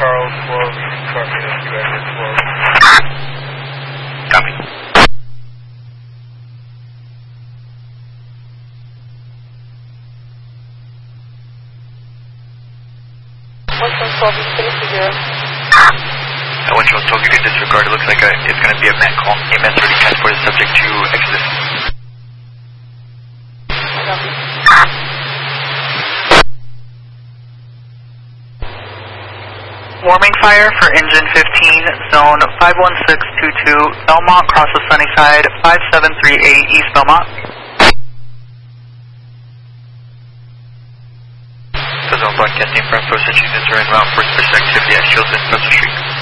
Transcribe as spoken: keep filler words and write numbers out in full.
Charles twelve, copy that, you guys are twelve. Copy. one one twelve is finished to zero. Uh, one twelve, you can disregard. It looks like a, it's going to be a man call. A M S already transported subject to Exodus. Copy. Warming fire for engine fifteen, zone five one six two two, Belmont, cross the Sunnyside, five seven three eight, East Belmont. The zone broadcasting from approach units are en route for special activity at Shields and Spencer Street.